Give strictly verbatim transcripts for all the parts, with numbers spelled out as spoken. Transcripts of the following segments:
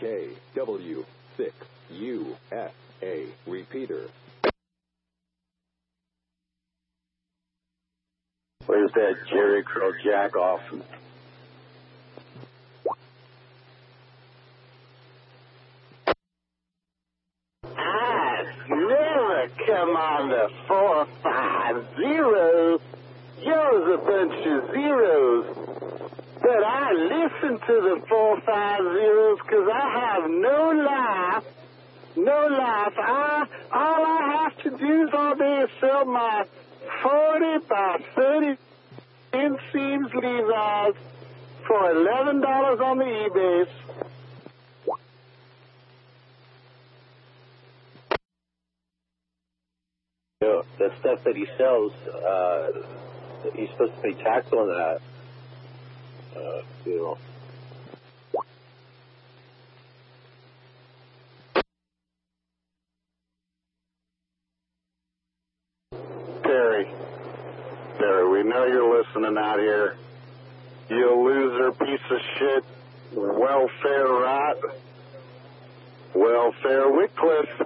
K W six U S A. Repeater. Where's that Jerry Curl jack off? I've never come on the four five zeros. You're a bunch of zeros. But I listen to the four five zeros because I have no life. No life. I, all I have to do is all day is sell my forty by thirty inseam Levi's for eleven dollars on the eBay. You know, the stuff that he sells, uh, he's supposed to pay tax on that. Uh, you know. Terry, Terry, we know you're listening out here. You loser piece of shit, welfare rat, welfare Wycliffe.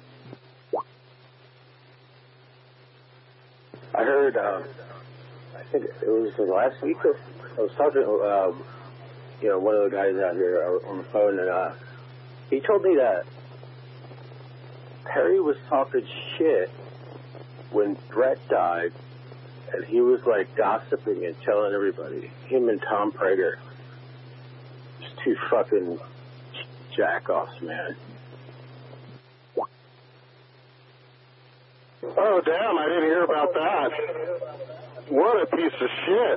I heard, um, I think it was last week, I was talking to, um, you know, one of the guys out here on the phone, and uh, he told me that Perry was talking shit when Brett died, and he was, like, gossiping and telling everybody, him and Tom Prager, just two fucking jack-offs, man. Oh, damn, I didn't hear about that. What a piece of shit.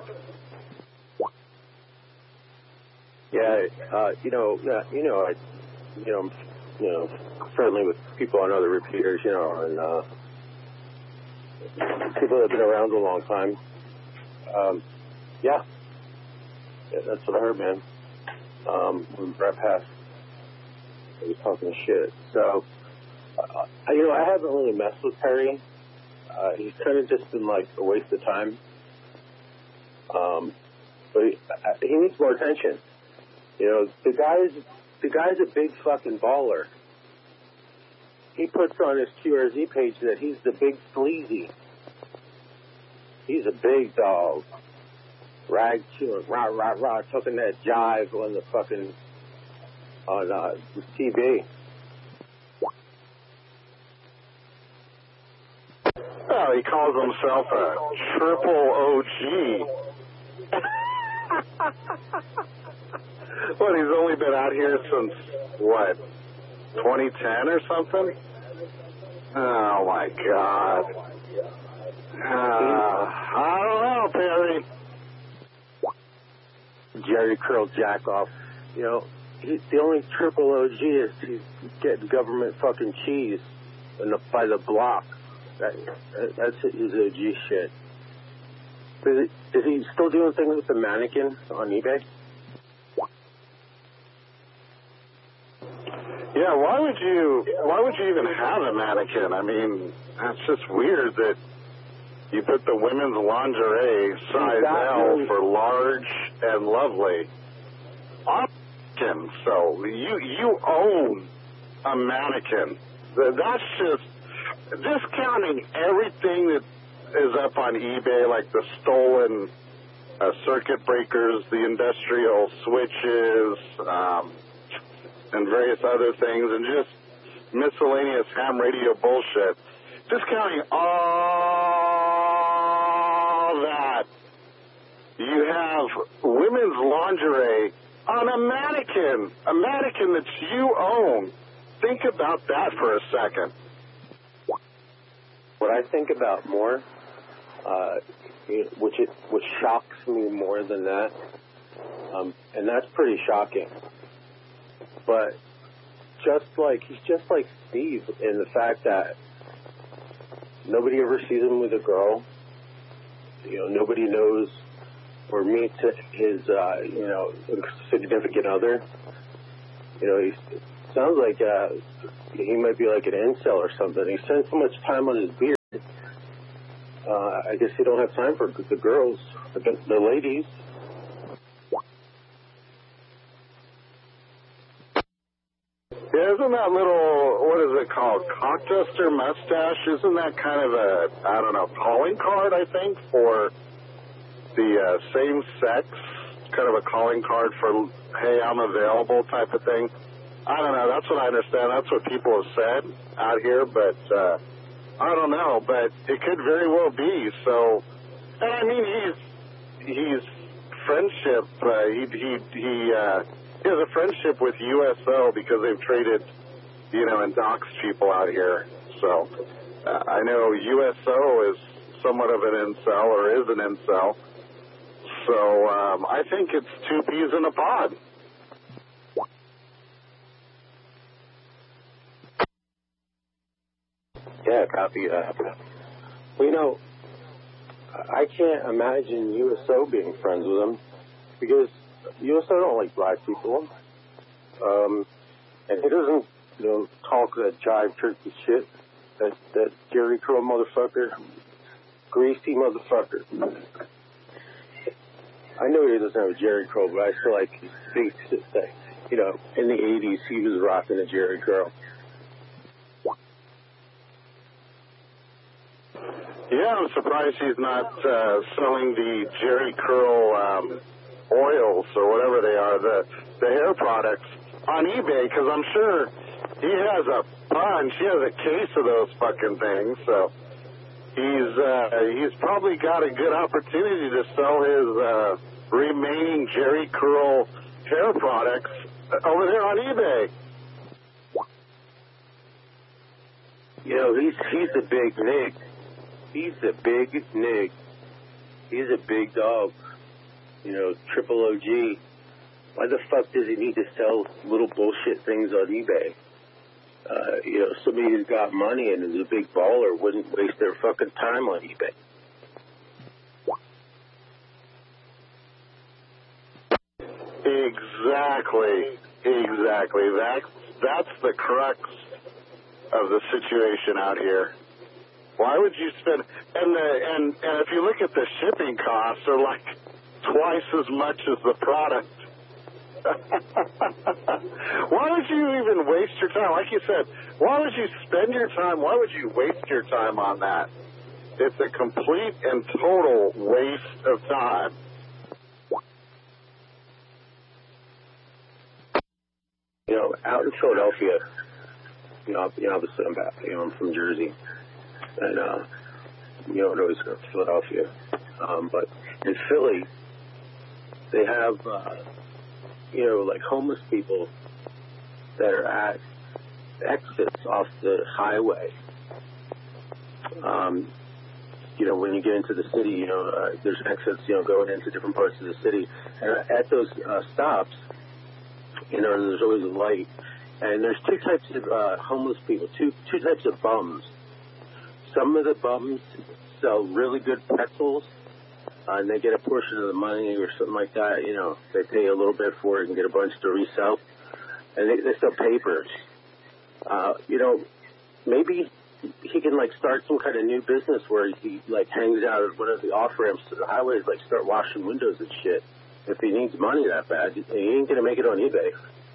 Yeah, uh, you know, uh, you know, I, you know, you know, friendly with people on other repeaters, you know, and uh, people that have been around a long time. Um, yeah. yeah, that's what I heard, man. Um, when Brett passed, he was talking shit. So, uh, you know, I haven't really messed with Perry. Uh, he's kind of just been like a waste of time. Um, but he, uh, he needs more attention. You know, the guy's the guy's a big fucking baller. He puts on his Q R Z page that he's the big sleazy. He's a big dog. Rag chewing, rah, rah, rah, talking that jive on the fucking, on uh, T V. Oh, he calls himself a triple O G. What, he's only been out here since, what, twenty ten or something? Oh, my God. Uh, I don't know, Perry. Jerry Curl Jackoff. You know, he, the only triple O G is he's getting government fucking cheese in the, by the block. That, that's his O G shit. Is, he, is he still doing things with the mannequin on eBay? Yeah, why would you, why would you even have a mannequin? I mean, that's just weird that you put the women's lingerie size L for large and lovely on mannequin. So you, you own a mannequin. That's just discounting everything that is up on eBay, like the stolen uh, circuit breakers, the industrial switches, um, and various other things, and just miscellaneous ham radio bullshit. Discounting all that, you have women's lingerie on a mannequin, a mannequin that you own. Think about that for a second. What I think about more, uh, which it, which shocks me more than that, um, and that's pretty shocking. But just like he's just like Steve in the fact that nobody ever sees him with a girl. You know, nobody knows or meets his, uh, you know, significant other. You know, he sounds like uh, he might be like an incel or something. He spends so much time on his beard. Uh, I guess he don't have time for the girls, the, the ladies. isn't that little, what is it called, cockduster mustache, isn't that kind of a, I don't know, calling card, I think, for the uh, same sex, kind of a calling card for, hey, I'm available type of thing? I don't know. That's what I understand. That's what people have said out here, but uh, I don't know. But it could very well be. So, and I mean, he's he's friendship. Uh, he he he, uh, he has a friendship with U S O because they've traded, you know, and doxed people out here. So uh, I know U S O is somewhat of an incel or is an incel. So um, I think it's two peas in a pod. Yeah, copy that. Well, you know, I can't imagine U S O being friends with him because U S O don't like black people. Um, and he doesn't, you know, talk that jive turkey shit. That, that Jerry Curl motherfucker. Greasy motherfucker. I know he doesn't have a Jerry Curl, but I feel like he thinks that, you know, in the eighties he was rocking a Jerry Curl. Yeah, I'm surprised he's not uh, selling the Jerry Curl um, oils or whatever they are, the the hair products, on eBay, because I'm sure he has a bunch. He has a case of those fucking things, so he's uh, he's probably got a good opportunity to sell his uh, remaining Jerry Curl hair products over there on eBay. You know, he's he's a big nig. He's a big nig. He's a big dog. You know, triple O G. Why the fuck does he need to sell little bullshit things on eBay? Uh, you know, somebody who's got money and is a big baller wouldn't waste their fucking time on eBay. Exactly. Exactly. That's, that's the crux of the situation out here. Why would you spend, and the, and and if you look at the shipping costs, they're like twice as much as the product. Why would you even waste your time? Like you said, why would you spend your time? Why would you waste your time on that? It's a complete and total waste of time. You know, out in Philadelphia, you know, you know obviously I'm back, you know, I'm from Jersey. And, uh, you don't always go to Philadelphia. Um, but in Philly, they have, uh, you know, like homeless people that are at exits off the highway. Um, you know, when you get into the city, you know, uh, there's exits, you know, going into different parts of the city. And at those uh, stops, you know, there's always a light. And there's two types of uh, homeless people, two two types of bums. Some of the bums sell really good pretzels, uh, and they get a portion of the money or something like that. You know, they pay a little bit for it and get a bunch to resell. And they, they sell papers. Uh, you know, maybe he can, like, start some kind of new business where he, like, hangs out at one of the off-ramps to the highways, like, start washing windows and shit. If he needs money that bad, he ain't going to make it on eBay.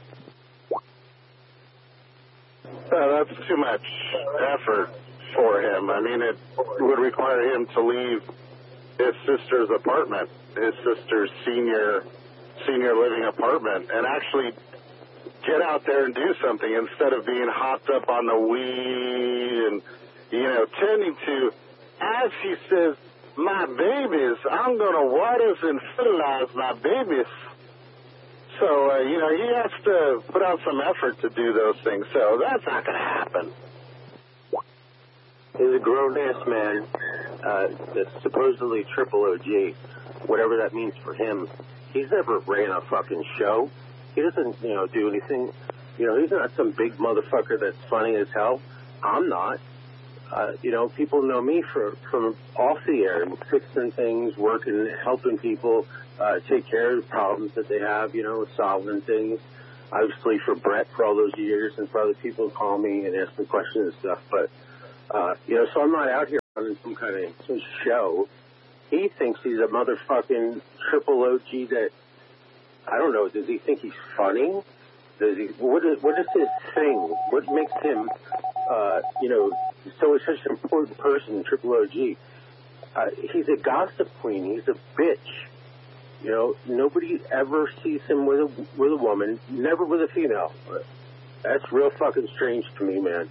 Uh, that's too much effort for him. I mean, it would require him to leave his sister's apartment, his sister's senior senior living apartment, and actually get out there and do something instead of being hopped up on the weed and, you know, tending to, as he says, my babies, I'm going to water and fertilize my babies. So, uh, you know, he has to put out some effort to do those things. So that's not going to happen. He's a grown-ass man uh, that's supposedly triple O G, whatever that means for him. He's never ran a fucking show. He doesn't, you know, do anything. You know, he's not some big motherfucker that's funny as hell. I'm not. Uh, you know, people know me for, from off the air, fixing things, working, helping people uh, take care of the problems that they have, you know, solving things. Obviously for Brett for all those years and for other people who call me and ask me questions and stuff. But, uh, you know, so I'm not out here running some kind of some show. He thinks he's a motherfucking triple O G that, I don't know, does he think he's funny? Does he? What is what is his thing? What makes him, uh, you know, so such an important person in Triple O G? Uh, he's a gossip queen. He's a bitch. You know, nobody ever sees him with a with a woman, never with a female. That's real fucking strange to me, man.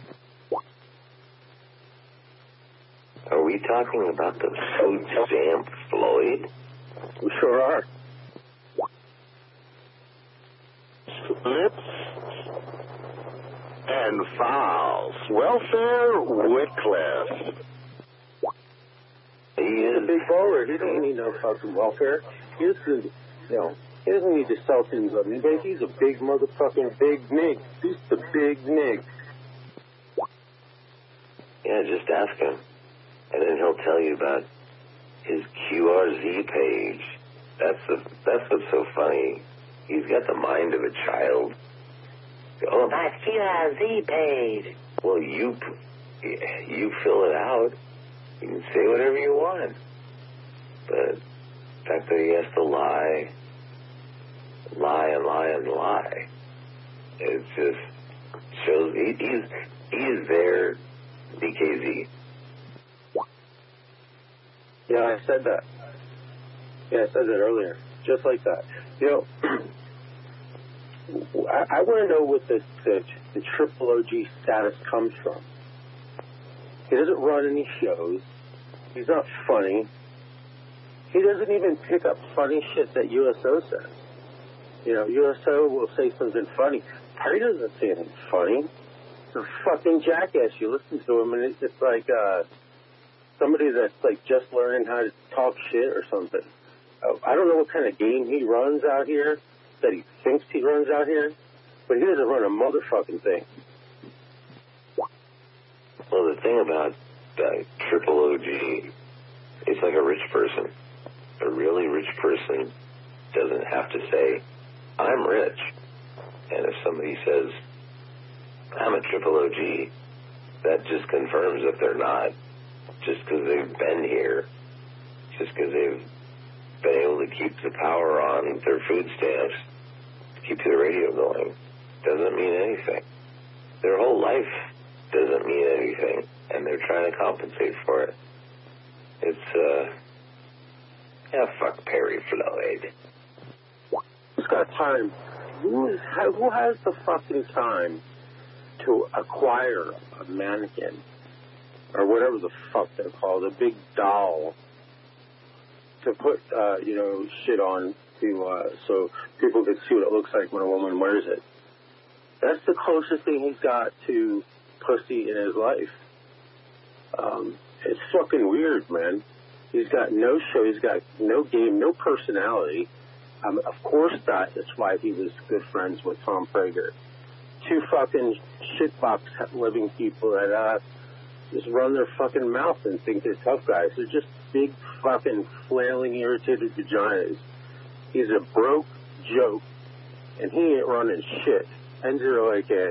Are we talking about the suit Sam Floyd? We sure are. Slips and fouls. Welfare Wycliffe. He is a big baller. He don't need no fucking welfare. He doesn't, you know, he doesn't need to sell things on eBay. He's a big motherfucking big nig. He's the big nig. Yeah, just ask him. And then he'll tell you about his Q R Z page. That's the that's what's so funny. He's got the mind of a child. Oh, my Q R Z page. Well, you you fill it out. You can say whatever you want. But the fact that he has to lie, lie and lie and lie, it just shows he, he's he is there, D K Z. Yeah, I said that. Yeah, I said that earlier. Just like that. You know, I, I want to know what the, the, the Triple O G status comes from. He doesn't run any shows. He's not funny. He doesn't even pick up funny shit that U S O says. You know, U S O will say something funny. Perry doesn't say anything funny. He's a fucking jackass. You listen to him, and it's just like uh, somebody that's like just learning how to talk shit or something. Uh, I don't know what kind of game he runs out here, that he thinks he runs out here, but he doesn't run a motherfucking thing. Well, the thing about uh, Triple O G, it's like a rich person. A really rich person doesn't have to say, I'm rich. And if somebody says, I'm a Triple O G, that just confirms that they're not. Just because they've been here, just because they've been able to keep the power on their food stamps, keep the radio going, doesn't mean anything. Their whole life doesn't mean anything, and they're trying to compensate for it. It's, uh, yeah, fuck Perry Floyd. Who's got time? Who, is, who has the fucking time to acquire a mannequin, or whatever the fuck they're called, a big doll, to put, uh, you know, shit on to, uh, so people can see what it looks like when a woman wears it? That's the closest thing he's got to pussy in his life. Um, it's fucking weird, man. He's got no show. He's got no game, no personality. Um, of course not. That's why he was good friends with Tom Prager. Two fucking shitbox living people that uh, just run their fucking mouth and think they're tough guys. They're just big fucking flailing, irritated vaginas. He's a broke joke, and he ain't running shit. N zero A K.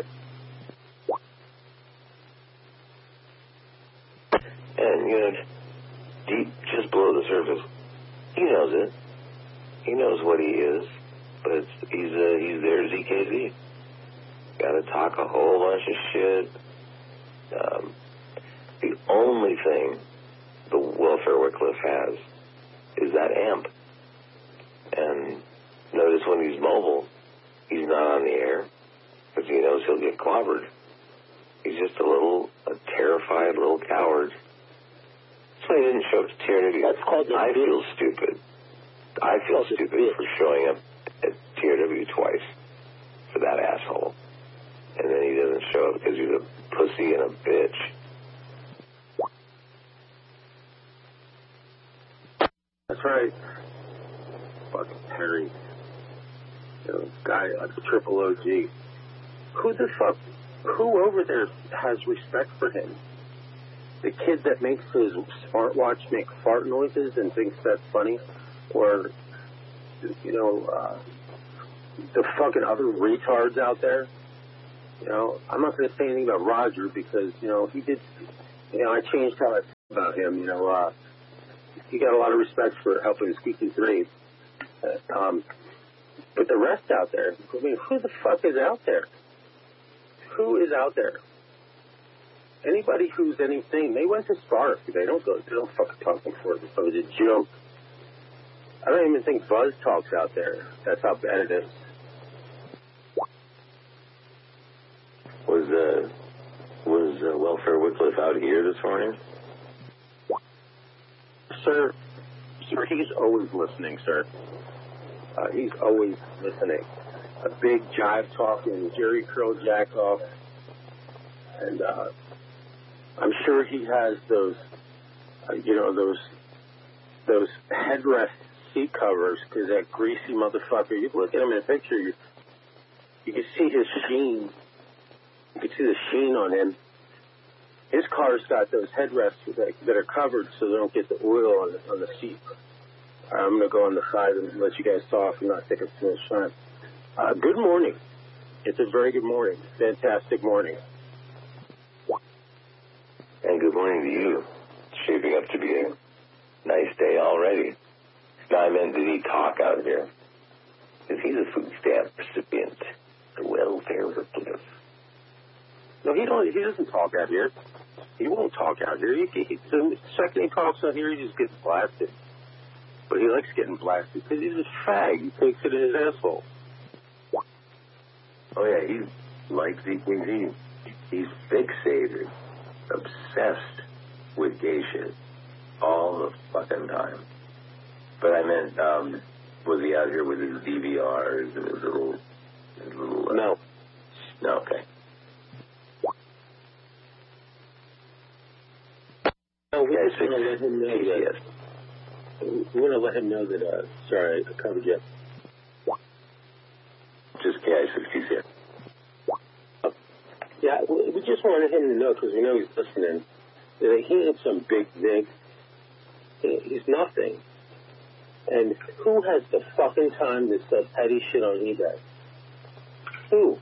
And, you know, deep, just below the surface, he knows it. He knows what he is, but it's, he's uh, he's there, Z K Z. Got to talk a whole bunch of shit. Um, the only thing the Welfare Wycliffe has is that amp. And notice when he's mobile, he's not on the air because he knows he'll get clobbered. He's just a little, a terrified little coward. That's why he didn't show up to T R W. That's called I feel stupid. I feel stupid for showing up at T R W twice for that asshole. And then he doesn't show up because he's a pussy and a bitch. That's right. Fucking Perry. You know, guy like the Triple O G. Who the fuck, who over there has respect for him? The kid that makes his smartwatch make fart noises and thinks that's funny? Or, you know, uh, the fucking other retards out there? You know, I'm not going to say anything about Roger because, you know, he did, you know, I changed how I feel about him. You know, uh, he got a lot of respect for helping Squeaky Three. Uh, um, But the rest out there, I mean, who the fuck is out there? Who is out there? Anybody who's anything, they went to Spark. They don't go, they don't fucking talk for it. It was a joke. I don't even think Buzz talks out there. That's how bad it is. Was, uh, was uh, Welfare Wycliffe out here this morning? Sir, sir, he's always listening, sir. Uh, he's always listening. A big jive-talking, Jerry Curl jack-off. And uh, I'm sure he has those, uh, you know, those those headrest seat covers, because that greasy motherfucker, you look at him in a picture, you, you can see his sheen. You can see the sheen on him. His car's got those headrests that, that are covered so they don't get the oil on the, on the seat. Uh, I'm going to go on the side and let you guys talk and not take up too much time. Uh, good morning. It's a very good morning. Fantastic morning. And good morning to you. It's shaping up to be a nice day already. Skyman, did he talk out here? Because he's a food stamp recipient. The Welfare Wycliffe. No, he don't. He doesn't talk out here. He won't talk out here. He, he, the second he talks out here, he just gets blasted. But he likes getting blasted because he's a fag. He takes it in his asshole. Oh, yeah, he likes eating G. He's fixated, obsessed with gay shit all the fucking time. But I meant, um, was he out here with his D V Rs and his little... His little uh, no. No, okay. No, we just want to let him know that... We want to let him know that, uh, sorry, I covered you. Just K I sixty-six. Yeah, we just wanted him to know, because we know he's listening, that he ain't some big thing. He's nothing. And who has the fucking time to sell petty shit on eBay? Who?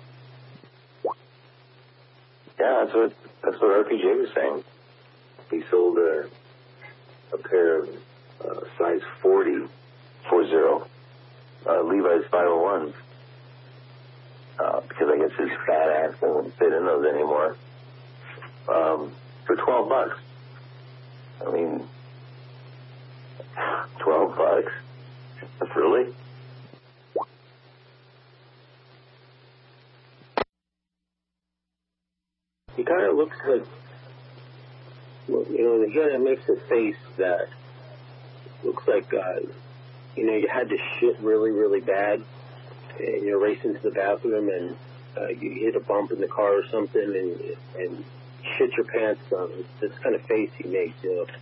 Yeah, that's what that's what R P J was saying. He sold a, a pair of uh, size forty, four zero, uh, Levi's five oh ones. Uh, because I guess his fat ass won't fit in those anymore. Um, for twelve bucks. I mean, twelve bucks? Really? He kind of looks like, well, you know, the guy that makes a face that looks like, uh, you know, you had to shit really, really bad, and you're racing to the bathroom, and uh, you hit a bump in the car or something, and and shit your pants on. It's this kind of face he makes, you know.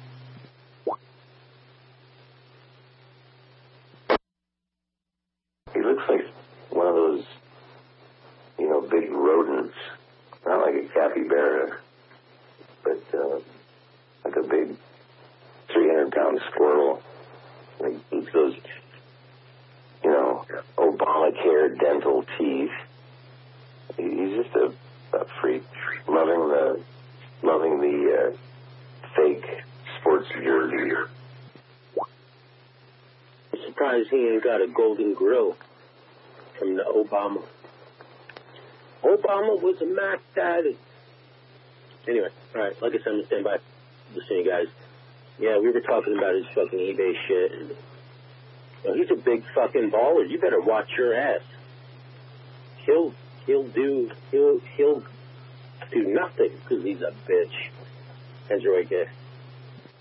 He looks like one of those, you know, big rodents. Not like a capybara, but uh, like a big three hundred pound squirrel. Like eats those, you know, Obamacare dental teeth. He's just a, a freak, loving the loving the uh, fake sports jersey. I'm surprised he ain't got a golden grill from the Obama. Obama was a Mac Daddy. Anyway, all right, like I said, I'm going to stand by. Listen, you guys. Yeah, we were talking about his fucking eBay shit. And, you know, he's a big fucking baller. You better watch your ass. He'll he'll do he'll he'll do nothing because he's a bitch. Andrew, I guess.